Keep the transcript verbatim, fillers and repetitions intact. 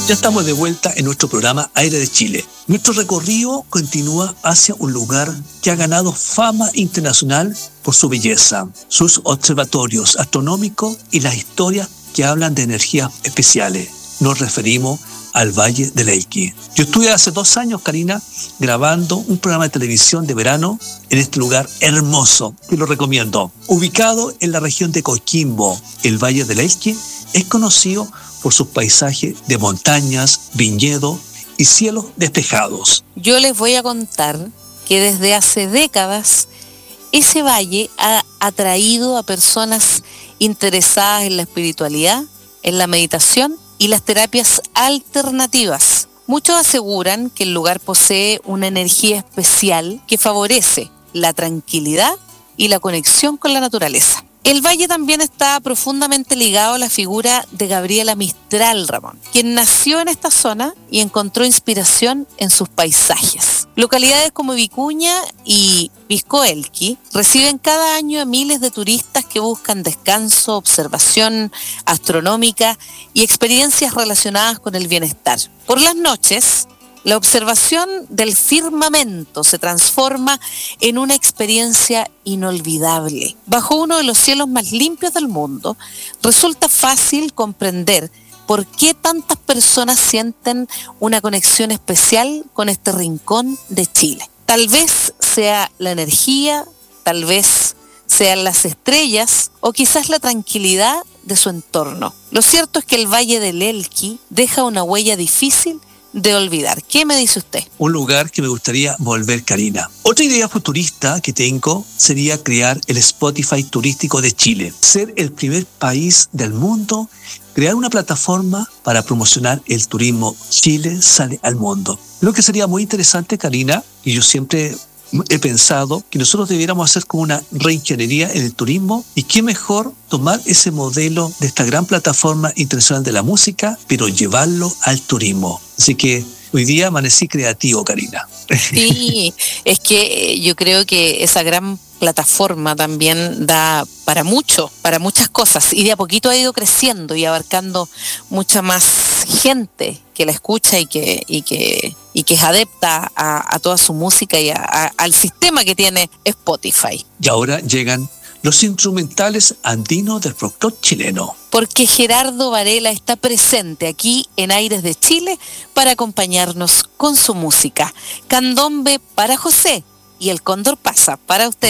Ya estamos de vuelta en nuestro programa Aire de Chile. Nuestro recorrido continúa hacia un lugar que ha ganado fama internacional por su belleza, sus observatorios astronómicos y las historias que hablan de energías especiales. Nos referimos al Valle del Elqui. Yo estuve hace dos años, Karina, grabando un programa de televisión de verano en este lugar hermoso, que lo recomiendo. Ubicado en la región de Coquimbo, el Valle del Elqui es conocido por sus paisajes de montañas, viñedos y cielos despejados. Yo les voy a contar que desde hace décadas ese valle ha atraído a personas interesadas en la espiritualidad, en la meditación y las terapias alternativas. Muchos aseguran que el lugar posee una energía especial que favorece la tranquilidad y la conexión con la naturaleza. El valle también está profundamente ligado a la figura de Gabriela Mistral, Ramón, quien nació en esta zona y encontró inspiración en sus paisajes. Localidades como Vicuña y Pisco Elqui reciben cada año a miles de turistas que buscan descanso, observación astronómica y experiencias relacionadas con el bienestar. Por las noches, la observación del firmamento se transforma en una experiencia inolvidable. Bajo uno de los cielos más limpios del mundo, resulta fácil comprender por qué tantas personas sienten una conexión especial con este rincón de Chile. Tal vez sea la energía, tal vez sean las estrellas o quizás la tranquilidad de su entorno. Lo cierto es que el Valle del Elqui deja una huella difícil de olvidar. ¿Qué me dice usted? Un lugar que me gustaría volver, Karina. Otra idea futurista que tengo sería crear el Spotify turístico de Chile. Ser el primer país del mundo, crear una plataforma para promocionar el turismo. Chile sale al mundo. Lo que sería muy interesante, Karina, y yo siempre he pensado que nosotros debiéramos hacer como una reingeniería en el turismo, y qué mejor tomar ese modelo de esta gran plataforma internacional de la música, pero llevarlo al turismo. Así que hoy día amanecí creativo, Karina. Sí, es que yo creo que esa gran plataforma también da para mucho, para muchas cosas, y de a poquito ha ido creciendo y abarcando mucha más gente que la escucha y que y que y que es adepta a, a toda su música y a, a, al sistema que tiene Spotify. Y ahora llegan los instrumentales andinos del folclore chileno. Porque Gerardo Varela está presente aquí en Aires de Chile para acompañarnos con su música. Candombe para José y el Cóndor pasa para usted.